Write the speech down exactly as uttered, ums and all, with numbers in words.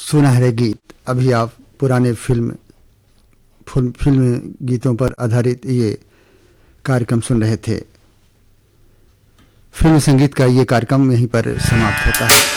सुनहरे गीत। अभी आप पुराने फिल्म फिल्म गीतों पर आधारित ये कार्यक्रम सुन रहे थे। फिल्म संगीत का ये कार्यक्रम यहीं पर समाप्त होता है।